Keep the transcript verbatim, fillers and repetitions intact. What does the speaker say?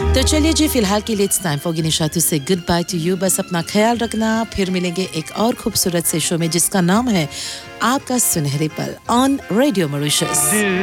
तो चलिए जी, फिलहाल के लिए इट्स टाइम फॉर गिनीशा टू से गुड बाय टू यू। बस अपना ख्याल रखना, फिर मिलेंगे एक और खूबसूरत से शो में जिसका नाम है आपका सुनहरे पल ऑन रेडियो मॉरिशस।